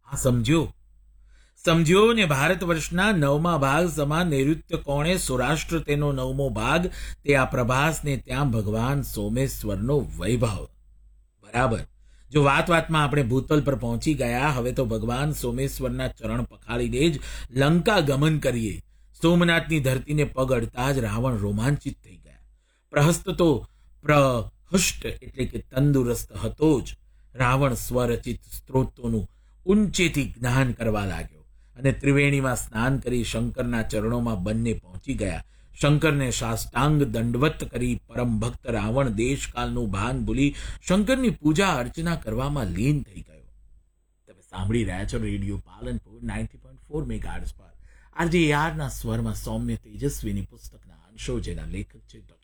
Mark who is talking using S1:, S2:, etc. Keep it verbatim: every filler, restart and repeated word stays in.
S1: આ સમજ્યો સમજ્યો ને ભારત વર્ષના નવમા ભાગ સમાન નૈઋત્ય કોણે સૌરાષ્ટ્ર તેનો નવમો ભાગ તે આ પ્રભાસ ને ત્યાં ભગવાન સોમેશ્વરનો વૈભવ. બરાબર. જો વાત વાતમાં આપણે ભૂતલ પર પહોંચી ગયા, હવે તો ભગવાન સોમેશ્વરના ચરણ પખાડીને જ લંકા ગમન કરીએ. સોમનાથની ધરતીને પગ અડતા જ રાવણ રોમાંચિત થઈ ગયા. પ્રહસ્ત તો પ્રહુષ્ટ એટલે કે તંદુરસ્ત હતો જ. રાવણ સ્વરચિત સ્ત્રોતોનું ઊંચેથી જ્ઞાન કરવા લાગ્યો અને ત્રિવેણીમાં સ્નાન કરી શંકરના ચરણોમાં બંને પહોંચી ગયા. શંકરને સાષ્ટાંગ દંડવત કરી પરમ ભક્ત રાવણ દેશકાલનું ભાન ભૂલી શંકરની પૂજા અર્ચના કરવામાં લીન થઈ ગયો. તમે સાંભળી રહ્યા છો radio Palanpur ninety point four megahertz પર આરજે યારના સ્વરમાં સૌમ્ય તેજસ્વીની પુસ્તકના અંશો, જેના લેખક છે